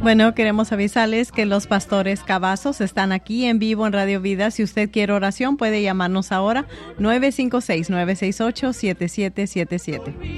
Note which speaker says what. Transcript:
Speaker 1: Bueno, queremos avisarles que los pastores Cavazos están aquí en vivo en Radio Vida. Si usted quiere oración, puede llamarnos ahora 956-968-7777.